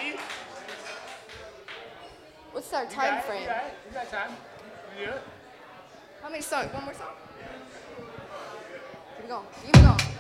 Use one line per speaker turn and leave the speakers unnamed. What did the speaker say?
What's our time frame?
You got time. You do it?
How many songs? One more song? Keep it going. Keep it going.